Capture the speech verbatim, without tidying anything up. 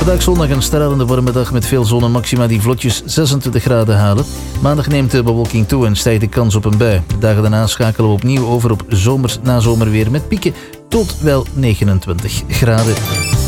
Vandaag zondag een stralende warme dag met veel zon en maxima die vlotjes zesentwintig graden halen. Maandag neemt de bewolking toe en stijgt de kans op een bui. De dagen daarna schakelen we opnieuw over op zomers nazomerweer met pieken tot wel negenentwintig graden.